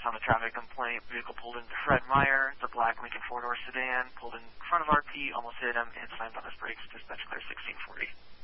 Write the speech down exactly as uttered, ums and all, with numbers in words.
focus on the traffic complaint. Vehicle pulled into Fred Meyer, the black Lincoln four-door sedan, pulled in front of R P, almost hit him, and slammed on his brakes. Dispatch clear sixteen forty.